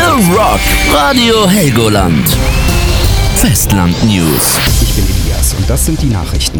The Rock, Radio Helgoland. Festland News. Ich bin Elias und das sind die Nachrichten.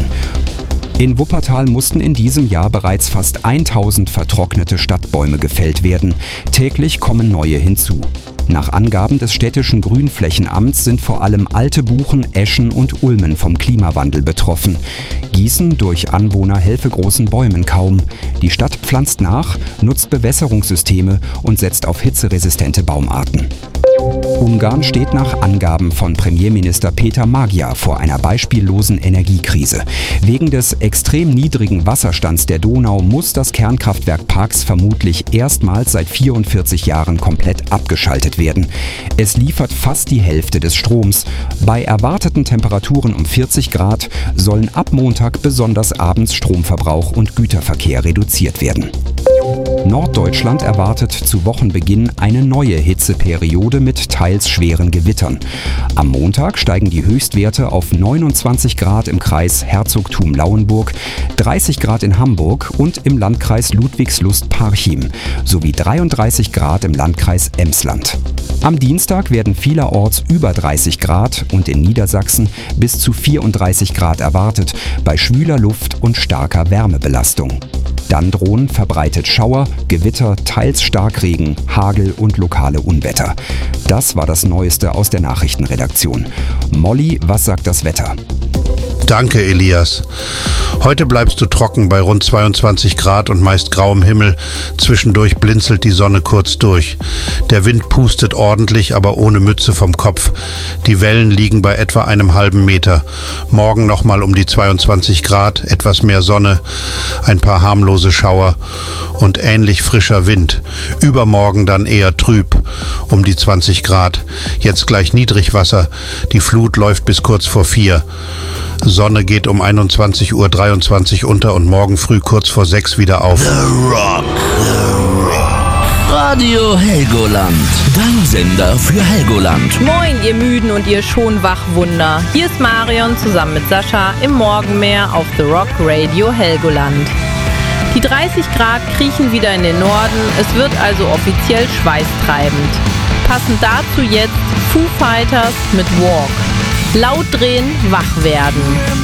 In Wuppertal mussten in diesem Jahr bereits fast 1000 vertrocknete Stadtbäume gefällt werden. Täglich kommen neue hinzu. Nach Angaben des städtischen Grünflächenamts sind vor allem alte Buchen, Eschen und Ulmen vom Klimawandel betroffen. Gießen durch Anwohner helfe großen Bäumen kaum. Die Stadt pflanzt nach, nutzt Bewässerungssysteme und setzt auf hitzeresistente Baumarten. Ungarn steht nach Angaben von Premierminister Peter Magyar vor einer beispiellosen Energiekrise. Wegen des extrem niedrigen Wasserstands der Donau muss das Kernkraftwerk Paks vermutlich erstmals seit 44 Jahren komplett abgeschaltet werden. Es liefert fast die Hälfte des Stroms. Bei erwarteten Temperaturen um 40 Grad sollen ab Montag besonders abends Stromverbrauch und Güterverkehr reduziert werden. Norddeutschland erwartet zu Wochenbeginn eine neue Hitzeperiode mit teils schweren Gewittern. Am Montag steigen die Höchstwerte auf 29 Grad im Kreis Herzogtum-Lauenburg, 30 Grad in Hamburg und im Landkreis Ludwigslust-Parchim sowie 33 Grad im Landkreis Emsland. Am Dienstag werden vielerorts über 30 Grad und in Niedersachsen bis zu 34 Grad erwartet, bei schwüler Luft und starker Wärmebelastung. Dann drohen verbreitet Schauer, Gewitter, teils Starkregen, Hagel und lokale Unwetter. Das war das Neueste aus der Nachrichtenredaktion. Molly, was sagt das Wetter? Danke, Elias. Heute bleibst du trocken bei rund 22 Grad und meist grauem Himmel. Zwischendurch blinzelt die Sonne kurz durch. Der Wind pustet ordentlich, aber ohne Mütze vom Kopf. Die Wellen liegen bei etwa einem halben Meter. Morgen nochmal um die 22 Grad, etwas mehr Sonne, ein paar harmlose Schauer und ähnlich frischer Wind. Übermorgen dann eher trüb, um die 20 Grad. Jetzt gleich Niedrigwasser. Die Flut läuft bis kurz vor 4. Sonne geht um 21:23 Uhr unter und morgen früh kurz vor 6 wieder auf. The Rock. Radio Helgoland. Dein Sender für Helgoland. Moin, ihr Müden und ihr schon Wachwunder. Hier ist Marion zusammen mit Sascha im Morgenmeer auf The Rock Radio Helgoland. Die 30 Grad kriechen wieder in den Norden. Es wird also offiziell schweißtreibend. Passend dazu jetzt Foo Fighters mit Walk. Laut drehen, wach werden.